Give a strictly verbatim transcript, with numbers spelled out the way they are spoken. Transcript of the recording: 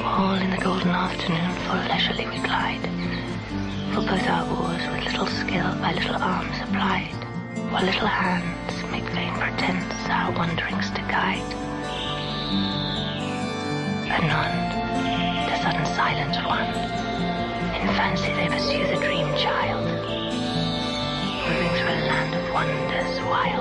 All in the golden afternoon full leisurely we glide, for both our oars with little skill by little arms applied, while little hands make vain pretence our wanderings to guide. Anon, the sudden silence won, in fancy they pursue the dream child, moving through a land of wonders wild.